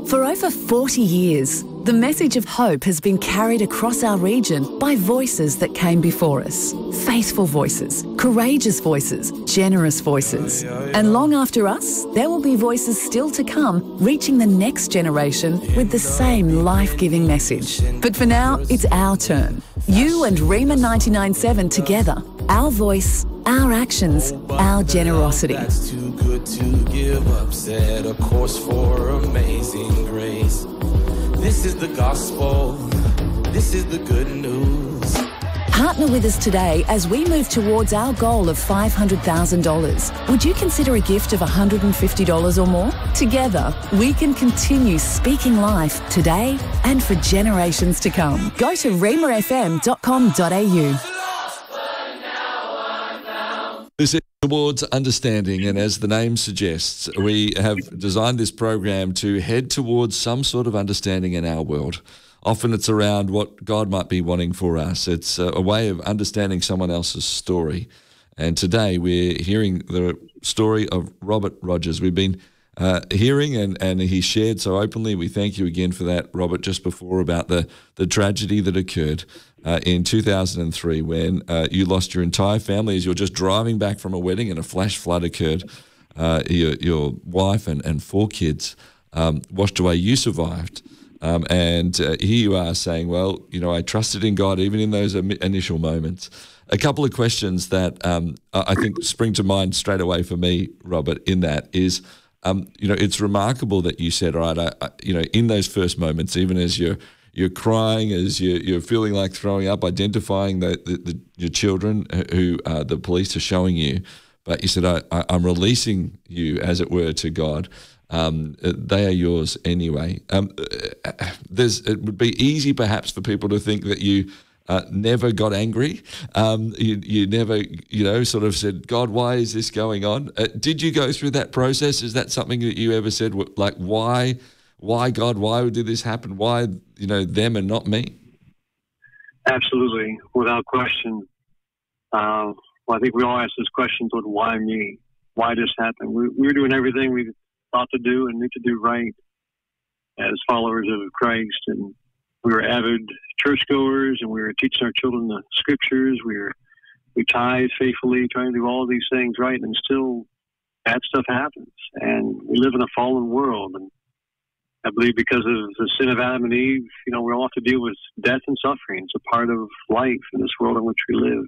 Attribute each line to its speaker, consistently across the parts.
Speaker 1: For over 40 years, the message of hope has been carried across our region by voices that came before us. Faithful voices, courageous voices, generous voices. And long after us, there will be voices still to come, reaching the next generation with the same life-giving message. But for now, it's our turn. You and Rima 99.7 together. Our voice, our actions, our generosity.
Speaker 2: That's too good to give up. Set a course for amazing grace. This is the gospel. This is the good news.
Speaker 1: Partner with us today as we move towards our goal of $500,000. Would you consider a gift of $150 or more? Together, we can continue speaking life today and for generations to come. Go to rimafm.com.au.
Speaker 3: This is Towards Understanding, and as the name suggests, we have designed this program to head towards some sort of understanding in our world. Often it's around what God might be wanting for us. It's a way of understanding someone else's story. And today we're hearing the story of Robert Rogers. We've been hearing and he shared so openly. We thank you again for that, Robert, just before about the tragedy that occurred in 2003 when you lost your entire family as you're just driving back from a wedding and a flash flood occurred. Your wife and 4 kids washed away. You survived. And here you are saying, well, you know, I trusted in God even in those initial moments. A couple of questions that I think spring to mind straight away for me, Robert, in that is, you know, it's remarkable that you said, all right, you know, in those first moments, even as you're crying, as you're feeling like throwing up, identifying your children who the police are showing you, but you said, I'm releasing you, as it were, to God. They are yours anyway. It would be easy perhaps for people to think that you never got angry. You never, you know, sort of said, God, why is this going on? Did you go through that process? Is that something that you ever said, like, why God, why did this happen? Why, you know, them and not me?
Speaker 4: Absolutely, without question. Well, I think we all ask those questions, but why me? Why this happened? We were doing everything we thought to do and need to do right as followers of Christ, and we were avid churchgoers, and we were teaching our children the scriptures. We tithe faithfully, trying to do all these things right, and still bad stuff happens. And we live in a fallen world, and I believe because of the sin of Adam and Eve, you know, we all have to deal with death and suffering. It's a part of life in this world in which we live.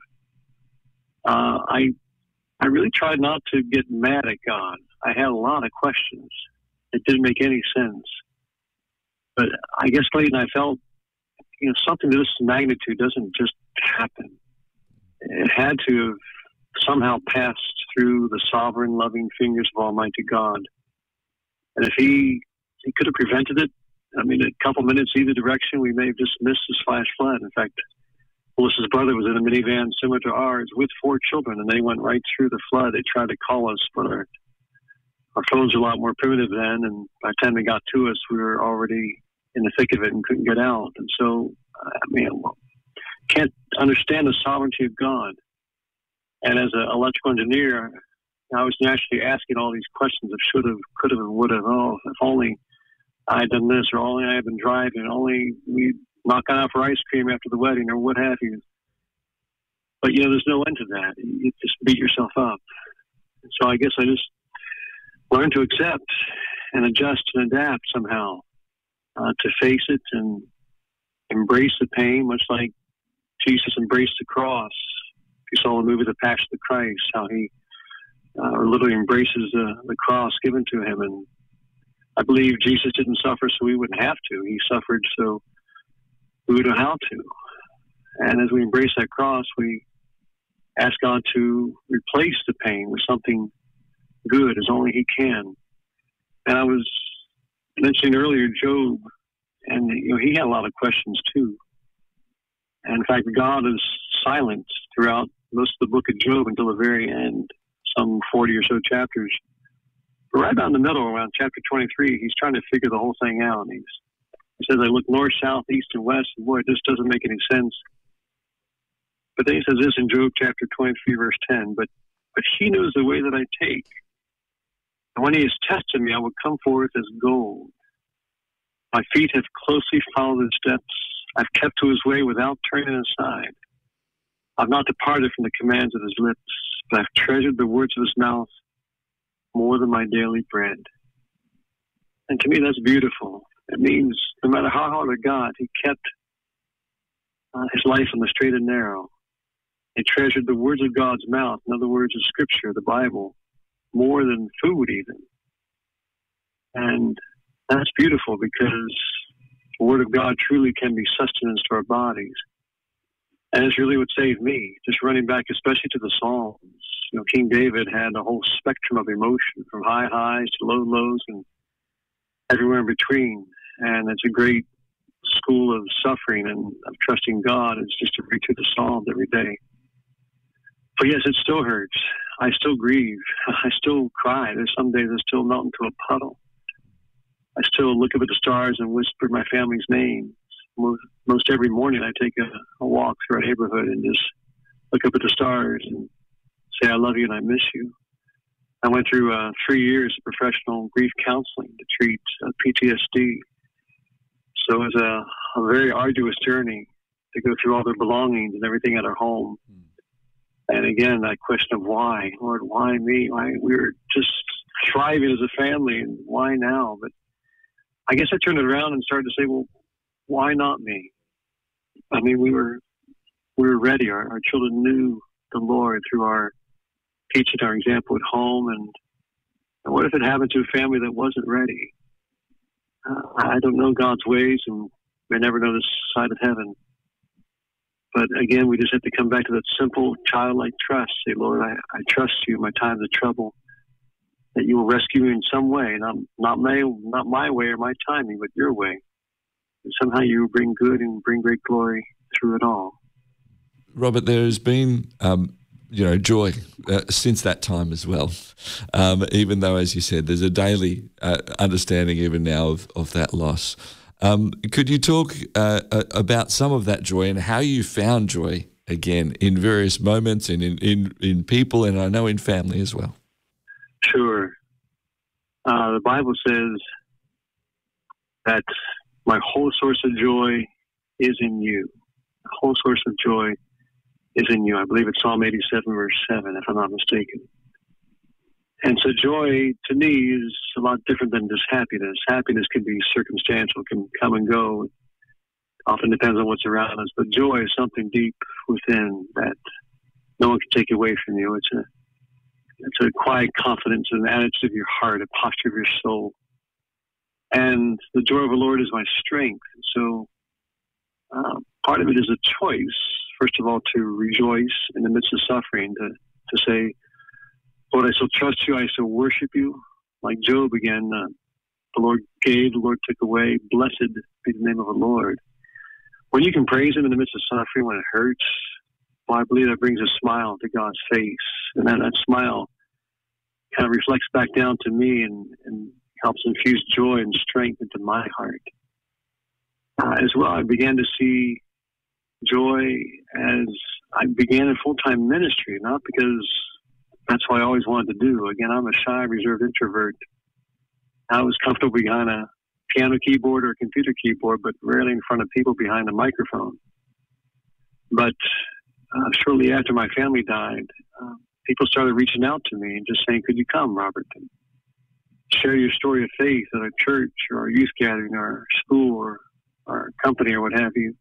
Speaker 4: I really tried not to get mad at God. I had a lot of questions. It didn't make any sense. But I guess Clayton, I felt, you know, something to this magnitude doesn't just happen. It had to have somehow passed through the sovereign, loving fingers of Almighty God. And if he could have prevented it, I mean, a couple minutes either direction, we may have just missed this flash flood. In fact, Melissa's brother was in a minivan similar to ours with 4 children, and they went right through the flood. They tried to call us, but our phones were a lot more primitive then, and by the time they got to us, we were already in the thick of it and couldn't get out. And so, I mean, can't understand the sovereignty of God. And as an electrical engineer, I was naturally asking all these questions of should have, could have, and would have. Oh, if only I had done this, or only I had been driving, only we'd not gone out for ice cream after the wedding, or what have you. But, you know, there's no end to that. You just beat yourself up. And so I guess I just learned to accept and adjust and adapt somehow, to face it and embrace the pain, much like Jesus embraced the cross. If you saw the movie The Passion of the Christ, how he literally embraces the cross given to him. And I believe Jesus didn't suffer so we wouldn't have to. He suffered so we would know how to. And as we embrace that cross, we ask God to replace the pain with something good as only he can. And I was mentioning earlier Job, and you know, he had a lot of questions too. And in fact, God is silent throughout most of the book of Job until the very end, some 40 or so chapters. But right about in the middle, around chapter 23, he's trying to figure the whole thing out. And he says, I look north, south, east, and west, and boy, this doesn't make any sense. But then he says this in Job chapter 23, verse 10, but he knows the way that I take. And when he has tested me, I will come forth as gold. My feet have closely followed his steps. I've kept to his way without turning aside. I've not departed from the commands of his lips, but I've treasured the words of his mouth more than my daily bread. And to me, that's beautiful. It means no matter how hard it got, he kept his life on the straight and narrow. He treasured the words of God's mouth, in other words, of Scripture, the Bible, more than food even. And that's beautiful because the Word of God truly can be sustenance to our bodies. And it's really what saved me, just running back especially to the Psalms. You know, King David had a whole spectrum of emotion, from high highs to low lows and everywhere in between. And it's a great school of suffering and of trusting God is just to read through the Psalms every day. But yes, it still hurts. I still grieve. I still cry. There's some days I still melt into a puddle. I still look up at the stars and whisper my family's name. Most every morning I take a walk through our neighborhood and just look up at the stars and say, I love you and I miss you. I went through 3 years of professional grief counseling to treat PTSD. So it was a very arduous journey to go through all their belongings and everything at our home. And again, that question of why, Lord, why me? Why we were just thriving as a family, and why now? But I guess I turned it around and started to say, well, why not me? I mean, we were ready. Our children knew the Lord through our teaching, our example at home. And what if it happened to a family that wasn't ready? I don't know God's ways, and may never know this side of heaven. But again, we just have to come back to that simple childlike trust. Say, Lord, I trust you in my times of trouble, that you will rescue me in some way, not my way or my timing, but your way. And somehow you will bring good and bring great glory through it all.
Speaker 3: Robert, there has been, joy since that time as well, even though, as you said, there's a daily understanding even now of that loss. Could you talk about some of that joy and how you found joy again in various moments and in people, and I know in family as well?
Speaker 4: Sure. The Bible says that my whole source of joy is in you. The whole source of joy is in you. I believe it's Psalm 87, verse 7, if I'm not mistaken. And so joy, to me, is a lot different than just happiness. Happiness can be circumstantial, can come and go. It often depends on what's around us. But joy is something deep within that no one can take away from you. It's a quiet confidence, an attitude of your heart, a posture of your soul. And the joy of the Lord is my strength. So part of it is a choice, first of all, to rejoice in the midst of suffering, to say, Lord, I still trust you, I still worship you. Like Job again, the Lord gave, the Lord took away. Blessed be the name of the Lord. When you can praise him in the midst of suffering, when it hurts, well, I believe that brings a smile to God's face. And that smile kind of reflects back down to me and helps infuse joy and strength into my heart. As well, I began to see joy as I began a full-time ministry, not because that's what I always wanted to do. Again, I'm a shy, reserved introvert. I was comfortable behind a piano keyboard or a computer keyboard, but rarely in front of people behind a microphone. But shortly after my family died, people started reaching out to me and just saying, could you come, Robert, and share your story of faith at a church or a youth gathering or our school or our company or what have you.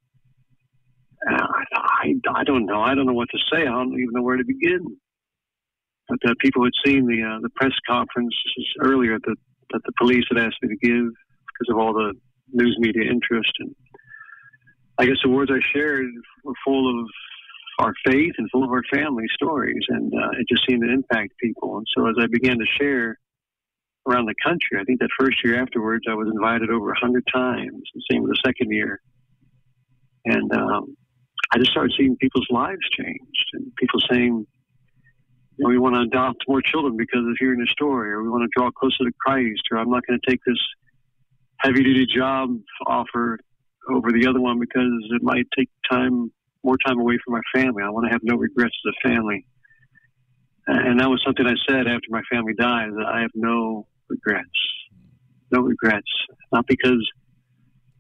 Speaker 4: I don't know. I don't know what to say. I don't even know where to begin. But people had seen the press conference earlier that the police had asked me to give because of all the news media interest. And I guess the words I shared were full of our faith and full of our family stories. And it just seemed to impact people. And so as I began to share around the country, I think that first year afterwards, I was invited over 100 times. The same with the second year. And I just started seeing people's lives changed and people saying, we want to adopt more children because of hearing the story, or we want to draw closer to Christ, or I'm not going to take this heavy-duty job offer over the other one because it might take more time away from my family. I want to have no regrets as a family. And that was something I said after my family died, that I have no regrets. No regrets. Not because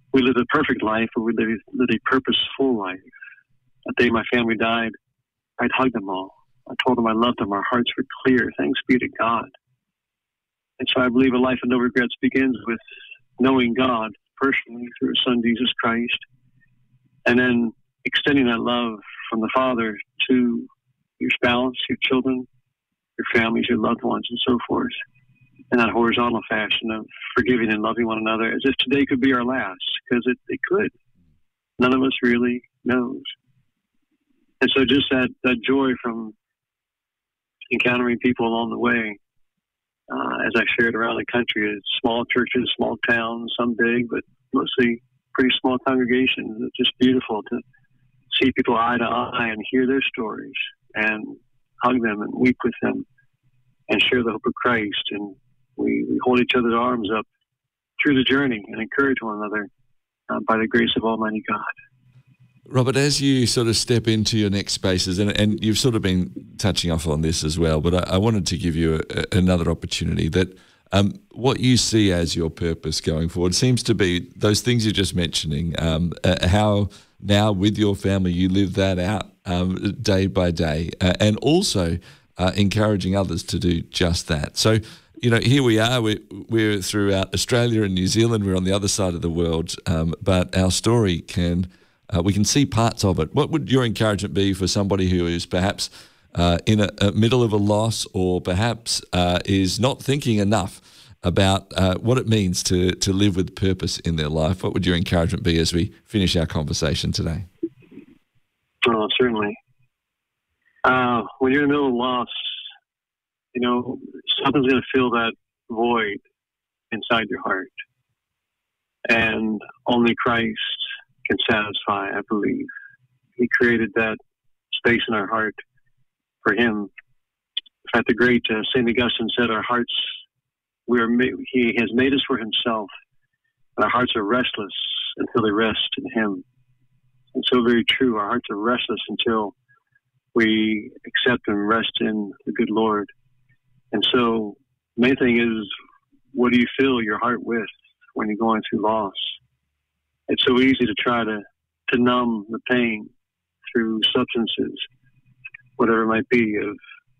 Speaker 4: we lived a perfect life, but we lived a purposeful life. The day my family died, I'd hug them all. I told them I loved them. Our hearts were clear. Thanks be to God. And so I believe a life of no regrets begins with knowing God personally through His Son, Jesus Christ, and then extending that love from the Father to your spouse, your children, your families, your loved ones, and so forth, in that horizontal fashion of forgiving and loving one another as if today could be our last, because it could. None of us really knows. And so just that joy from encountering people along the way, as I shared around the country, it's small churches, small towns, some big, but mostly pretty small congregations. It's just beautiful to see people eye to eye and hear their stories and hug them and weep with them and share the hope of Christ. And we hold each other's arms up through the journey and encourage one another by the grace of Almighty God.
Speaker 3: Robert, as you sort of step into your next spaces, and you've sort of been touching off on this as well, but I wanted to give you another opportunity that what you see as your purpose going forward seems to be those things you're just mentioning, how now with your family you live that out day by day, and also encouraging others to do just that. So, you know, here we are, we're throughout Australia and New Zealand, we're on the other side of the world, but our story we can see parts of it. What would your encouragement be for somebody who is perhaps in a middle of a loss, or perhaps is not thinking enough about what it means to live with purpose in their life? What would your encouragement be as we finish our conversation today?
Speaker 4: Oh, certainly. When you're in the middle of loss, you know, something's going to fill that void inside your heart. And only Christ can satisfy, I believe. He created that space in our heart for Him. In fact, the great St. Augustine said, our hearts, He has made us for Himself, and our hearts are restless until they rest in Him. And so very true, our hearts are restless until we accept and rest in the good Lord. And so the main thing is, what do you fill your heart with when you're going through loss? It's so easy to try to numb the pain through substances, whatever it might be, of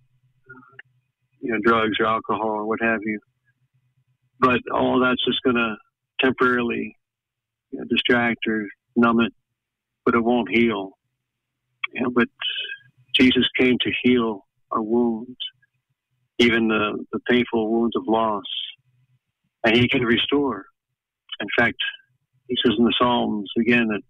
Speaker 4: drugs or alcohol or what have you. But all that's just going to temporarily distract or numb it, but it won't heal. But Jesus came to heal our wounds, even the painful wounds of loss, and He can restore. In fact, He says in the Psalms again that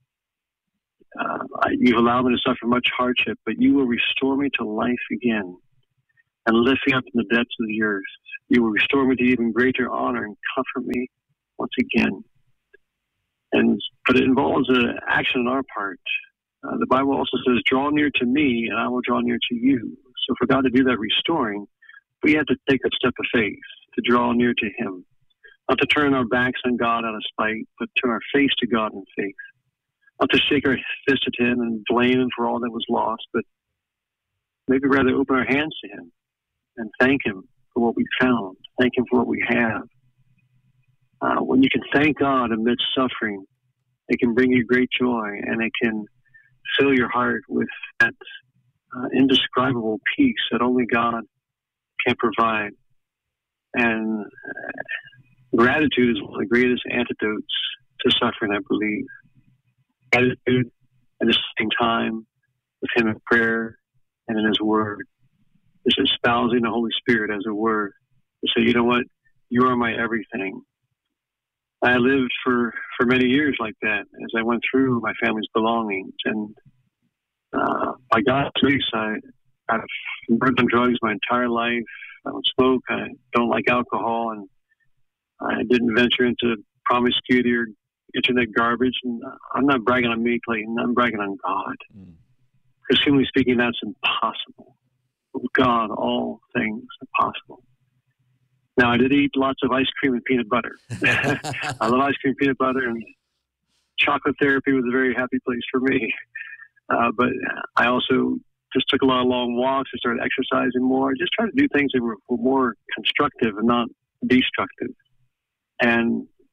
Speaker 4: you've allowed me to suffer much hardship, but you will restore me to life again and lift me up in the depths of the earth. You will restore me to even greater honor and comfort me once again. But it involves an action on our part. The Bible also says, draw near to me and I will draw near to you. So for God to do that restoring, we have to take a step of faith to draw near to Him. Not to turn our backs on God out of spite, but turn our face to God in faith. Not to shake our fist at Him and blame Him for all that was lost, but maybe rather open our hands to Him and thank Him for what we found. Thank Him for what we have. When you can thank God amidst suffering, it can bring you great joy, and it can fill your heart with that indescribable peace that only God can provide. And gratitude is one of the greatest antidotes to suffering, I believe. Gratitude at the same time with Him in prayer and in His Word. Just espousing the Holy Spirit as a word. To say, you know what? You are my everything. I lived for many years like that as I went through my family's belongings. And by God's grace, I've burned on drugs my entire life. I don't smoke. I don't like alcohol. And I didn't venture into promiscuity or internet garbage. And I'm not bragging on me, Clayton. I'm bragging on God. Because humanly speaking, that's impossible. But with God, all things are possible. Now, I did eat lots of ice cream and peanut butter. I love ice cream and peanut butter, and chocolate therapy was a very happy place for me. But I also just took a lot of long walks. I started exercising more. I just tried to do things that were more constructive and not destructive. And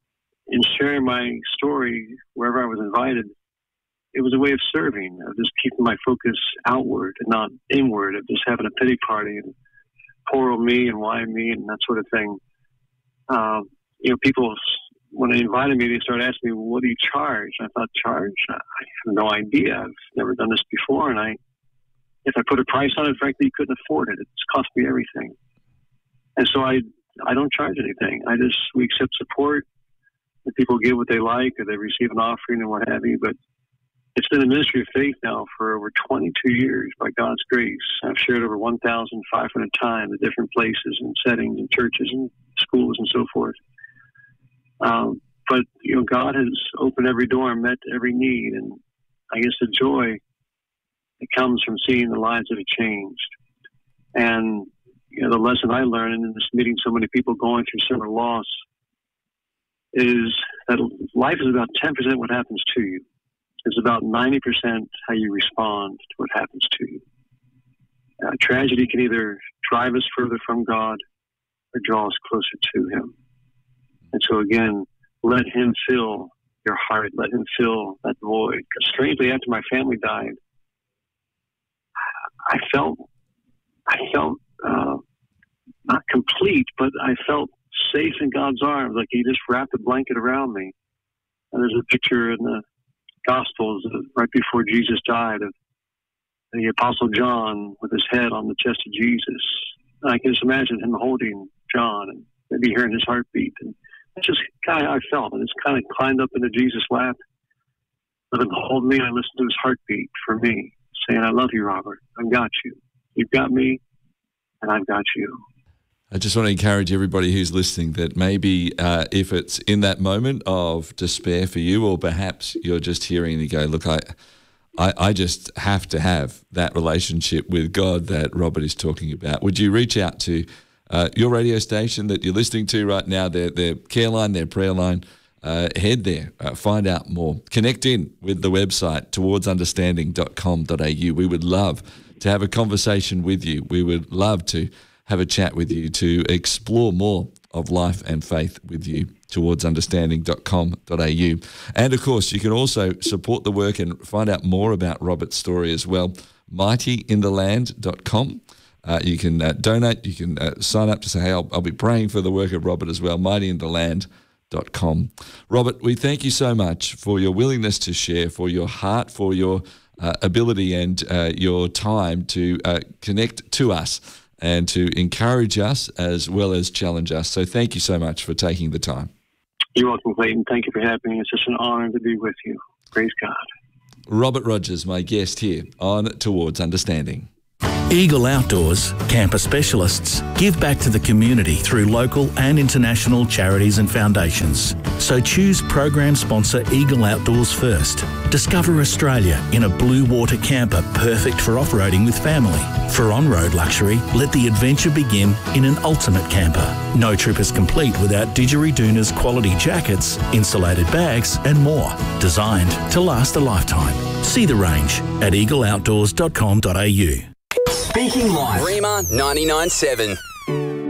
Speaker 4: in sharing my story wherever I was invited, it was a way of serving, of just keeping my focus outward and not inward, of just having a pity party and poor old me and why me and that sort of thing. People, when they invited me, they started asking me, well, what do you charge? I thought, charge? I have no idea. I've never done this before. And if I put a price on it, frankly, you couldn't afford it. It's cost me everything. And so I don't charge anything. We accept support. The people give what they like, or they receive an offering and what have you. But it's been a ministry of faith now for over 22 years by God's grace. I've shared over 1,500 times at different places and settings and churches and schools and so forth. But God has opened every door and met every need. And I guess the joy that comes from seeing the lives that have changed. And the lesson I learned in this meeting so many people going through similar loss is that life is about 10% what happens to you. It's about 90% how you respond to what happens to you. Tragedy can either drive us further from God or draw us closer to Him. And so again, let Him fill your heart. Let Him fill that void. Because strangely, after my family died, I felt not complete, but I felt safe in God's arms, like He just wrapped a blanket around me. And there's a picture in the Gospels right before Jesus died of the Apostle John with his head on the chest of Jesus. And I can just imagine him holding John and maybe hearing his heartbeat. And that's just kind of how I felt. I just kind of climbed up into Jesus' lap, let Him hold me, and I listened to His heartbeat for me, saying, I love you, Robert. I've got you. You've got me, and I've got you.
Speaker 3: I just want to encourage everybody who's listening that maybe if it's in that moment of despair for you, or perhaps you're just hearing and you go, look, I just have to have that relationship with God that Robert is talking about. Would you reach out to your radio station that you're listening to right now, their care line, their prayer line? Head there, find out more. Connect in with the website, towardsunderstanding.com.au. We would love to have a conversation with you. We would love to have a chat with you to explore more of life and faith with you, towardsunderstanding.com.au. And, of course, you can also support the work and find out more about Robert's story as well, mightyintheland.com. You can donate, you can sign up to say, hey, I'll be praying for the work of Robert as well, mightyintheland.com. Robert, we thank you so much for your willingness to share, for your heart, for your ability and your time to connect to us and to encourage us as well as challenge us. So thank you so much for taking the time.
Speaker 4: You're welcome, Clayton. Thank you for having me. It's just an honor to be with you. Praise God.
Speaker 3: Robert Rogers, my guest here on Towards Understanding.
Speaker 5: Eagle Outdoors, camper specialists, give back to the community through local and international charities and foundations. So choose program sponsor Eagle Outdoors first. Discover Australia in a blue water camper perfect for off-roading with family. For on-road luxury, let the adventure begin in an ultimate camper. No trip is complete without Didgeridoon's quality jackets, insulated bags and more. Designed to last a lifetime. See the range at eagleoutdoors.com.au.
Speaker 6: Speaking Life. Rima 99.7.